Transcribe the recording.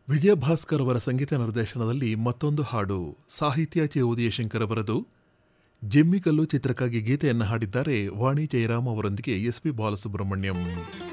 ವಿಜಯ ಭಾಸ್ಕರ್ ಅವರ ಸಂಗೀತ ನಿರ್ದೇಶನದಲ್ಲಿ ಮತ್ತೊಂದು ಹಾಡು, ಸಾಹಿತ್ಯ ಚೆ ಉದಯಶಂಕರ್ ಅವರದು. ಜೆಮ್ಮಿಕಲ್ಲು ಚಿತ್ರಕ್ಕಾಗಿ ಗೀತೆಯನ್ನು ಹಾಡಿದ್ದಾರೆ ವಾಣಿ ಜಯರಾಮ್ ಅವರೊಂದಿಗೆ ಎಸ್ ಪಿ ಬಾಲಸುಬ್ರಹ್ಮಣ್ಯಂ.